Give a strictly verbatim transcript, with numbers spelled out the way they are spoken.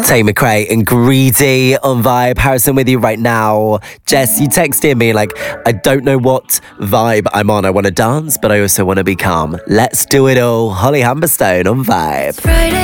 Tay McRae and Greedy on Vibe. Harrison with you right now. Jess, you texted me like, I don't know what vibe I'm on. I want to dance, but I also want to be calm. Let's do it all. Holly Humberstone on Vibe. Friday.